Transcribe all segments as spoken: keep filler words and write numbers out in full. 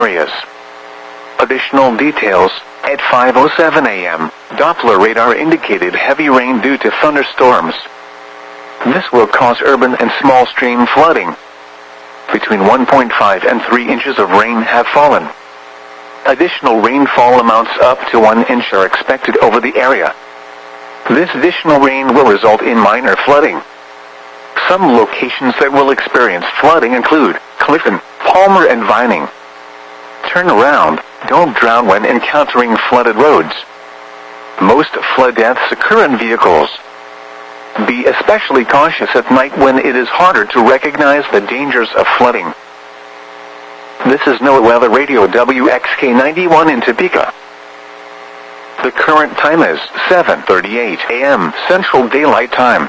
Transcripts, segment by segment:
areas. Additional details: at five oh seven a m, Doppler radar indicated heavy rain due to thunderstorms. This will cause urban and small stream flooding. Between one point five and three inches of rain have fallen. Additional rainfall amounts up to one inch are expected over the area. This additional rain will result in minor flooding. Some locations that will experience flooding include Clifton, Palmer and Vining. Turn around, don't drown when encountering flooded roads. Most flood deaths occur in vehicles. Be especially cautious at night when it is harder to recognize the dangers of flooding. This is NOAA Weather Radio W X K ninety-one in Topeka. The current time is seven thirty-eight a m Central Daylight Time.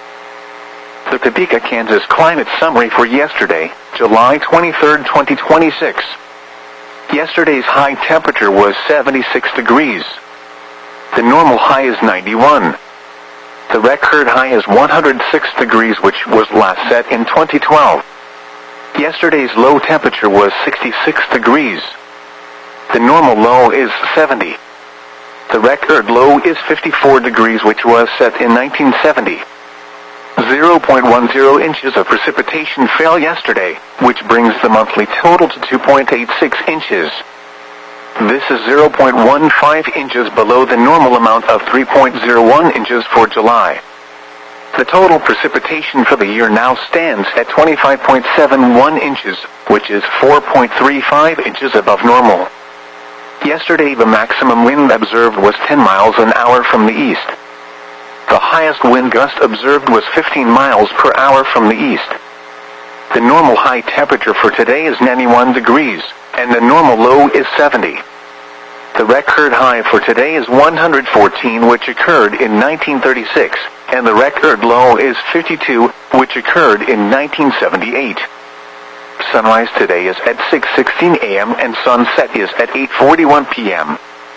The Topeka, Kansas climate summary for yesterday, July twenty-third, twenty twenty-six. Yesterday's high temperature was seventy-six degrees. The normal high is ninety-one. The record high is one hundred six degrees, which was last set in twenty twelve. Yesterday's low temperature was sixty-six degrees. The normal low is seventy. The record low is fifty-four degrees, which was set in nineteen seventy. zero point one zero inches of precipitation fell yesterday, which brings the monthly total to two point eight six inches. This is zero point one five inches below the normal amount of three point zero one inches for July. The total precipitation for the year now stands at twenty-five point seven one inches, which is four point three five inches above normal. Yesterday the maximum wind observed was ten miles an hour from the east. The highest wind gust observed was fifteen miles per hour from the east. The normal high temperature for today is ninety-one degrees, and the normal low is seventy. The record high for today is one hundred fourteen, which occurred in nineteen thirty-six, and the record low is fifty-two, which occurred in nineteen seventy-eight. Sunrise today is at six sixteen a m and sunset is at eight forty-one p m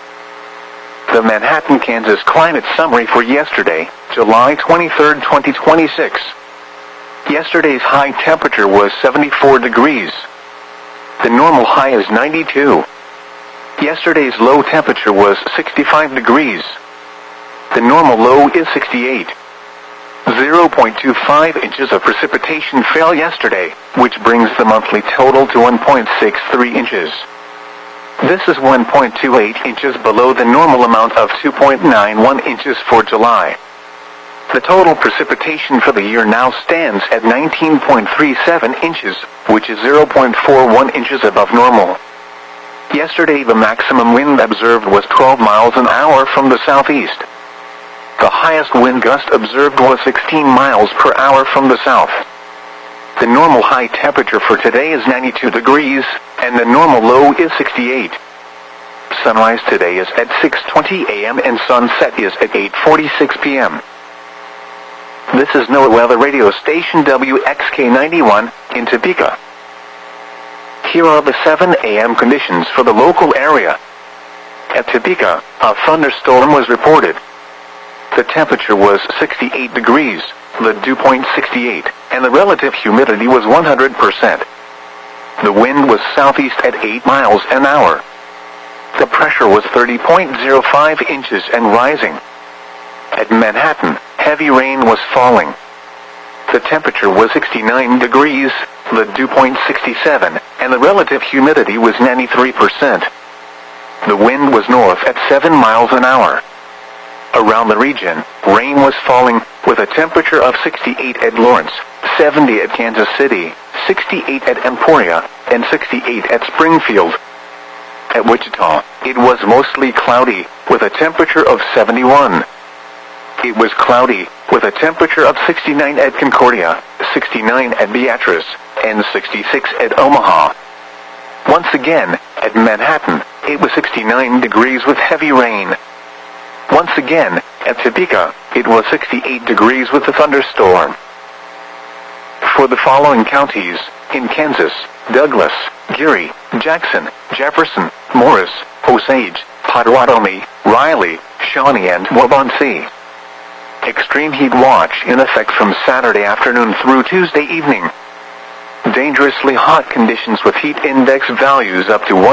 The Manhattan, Kansas climate summary for yesterday, July twenty-third, twenty twenty-six. Yesterday's high temperature was seventy-four degrees. The normal high is ninety-two. Yesterday's low temperature was sixty-five degrees. The normal low is sixty-eight. zero point two five inches of precipitation fell yesterday, which brings the monthly total to one point six three inches. This is one point two eight inches below the normal amount of two point nine one inches for July. The total precipitation for the year now stands at nineteen point three seven inches, which is zero point four one inches above normal. Yesterday the maximum wind observed was twelve miles an hour from the southeast. The highest wind gust observed was sixteen miles per hour from the south. The normal high temperature for today is ninety-two degrees, and the normal low is sixty-eight. Sunrise today is at six twenty a m and sunset is at eight forty-six p m This is NOAA Weather Radio Station W X K ninety-one in Topeka. Here are the seven a m conditions for the local area. At Topeka, a thunderstorm was reported. The temperature was sixty-eight degrees, the dew point sixty-eight, and the relative humidity was one hundred percent. The wind was southeast at eight miles an hour. The pressure was thirty point zero five inches and rising. At Manhattan, heavy rain was falling. The temperature was sixty-nine degrees, the dew point sixty-seven, and the relative humidity was ninety-three percent. The wind was north at seven miles an hour. Around the region, rain was falling, with a temperature of sixty-eight at Lawrence, seventy at Kansas City, sixty-eight at Emporia, and sixty-eight at Springfield. At Wichita, it was mostly cloudy, with a temperature of seventy-one. It was cloudy, with a temperature of sixty-nine at Concordia, sixty-nine at Beatrice, and sixty-six at Omaha. Once again, at Manhattan, it was sixty-nine degrees with heavy rain. Once again, at Topeka, it was sixty-eight degrees with a thunderstorm. For the following counties, in Kansas, Douglas, Geary, Jackson, Jefferson, Morris, Osage, Potawatomi, Riley, Shawnee and Waubonsee. Extreme heat watch in effect from Saturday afternoon through Tuesday evening. dangerously hot conditions with heat index values up to one